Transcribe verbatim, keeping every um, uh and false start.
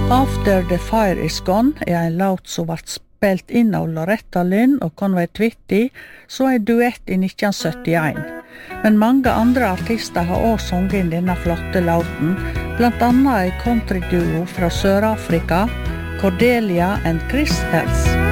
After the Fire is Gone er en låt som ble spilt inn av Loretta Lynn og Conway Twitty, så en duett i nitten syttien. Men mange andre artister har også sunget inn denne flotte låten, blant annet en countryduo fra Sør-Afrika, Cordelia and Chris Hells.